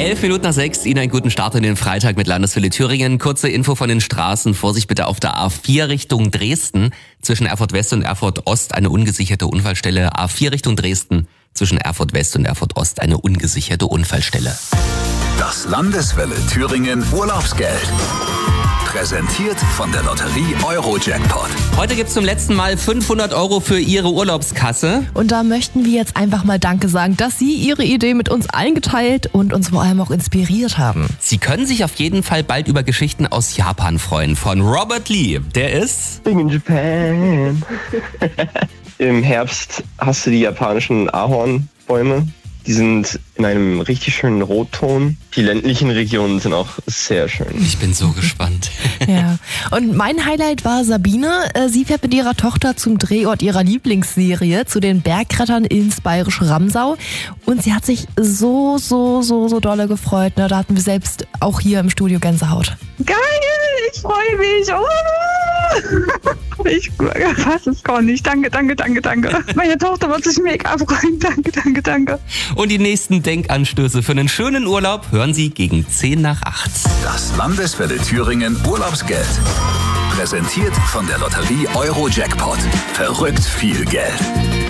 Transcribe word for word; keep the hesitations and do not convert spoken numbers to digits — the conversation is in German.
Elf Minuten nach sechs, Ihnen einen guten Start in den Freitag mit Landeswelle Thüringen. Kurze Info von den Straßen. Vorsicht bitte auf der A vier Richtung Dresden. Zwischen Erfurt West und Erfurt Ost eine ungesicherte Unfallstelle. A vier Richtung Dresden. Zwischen Erfurt West und Erfurt Ost eine ungesicherte Unfallstelle. Das Landeswelle Thüringen Urlaubsgeld. Präsentiert von der Lotterie Euro-Jackpot. Heute gibt's zum letzten Mal fünfhundert Euro für Ihre Urlaubskasse. Und da möchten wir jetzt einfach mal Danke sagen, dass Sie Ihre Idee mit uns allen geteilt und uns vor allem auch inspiriert haben. Sie können sich auf jeden Fall bald über Geschichten aus Japan freuen. Von Robert Lee. Der ist... Big in Japan. Im Herbst hast du die japanischen Ahornbäume. Die sind in einem richtig schönen Rotton. Die ländlichen Regionen sind auch sehr schön. Ich bin so gespannt. Ja. Und mein Highlight war Sabine. Sie fährt mit ihrer Tochter zum Drehort ihrer Lieblingsserie, zu den Bergrettern ins bayerische Ramsau. Und sie hat sich so, so, so, so dolle gefreut. Da hatten wir selbst auch hier im Studio Gänsehaut. Geil, ich freue mich. Oh. Ich fasse es gar nicht. Danke, danke, danke, danke. Meine Tochter wird sich mega freuen. Danke, danke, danke. Und die nächsten Denkanstöße für einen schönen Urlaub hören Sie gegen zehn nach acht. Das Landeswelle Thüringen Urlaubsgeld. Präsentiert von der Lotterie Euro-Jackpot. Verrückt viel Geld.